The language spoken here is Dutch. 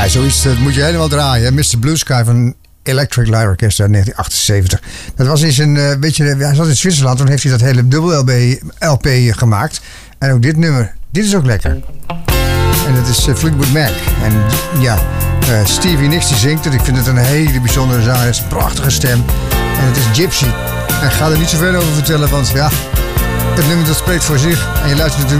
Ja, zoiets dat moet je helemaal draaien. Hè? Mr. Blue Sky van Electric Light Orchestra 1978. Dat was in zijn, hij zat in Zwitserland. Toen heeft hij dat hele dubbel LP gemaakt. En ook dit nummer. Dit is ook lekker. En dat is Fleetwood Mac. En ja, Stevie Nicks die zingt het. Ik vind het een hele bijzondere zangeres. Een prachtige stem. En het is Gypsy. En ik ga er niet zoveel over vertellen, want ja, het nummer dat spreekt voor zich. En je luistert natuurlijk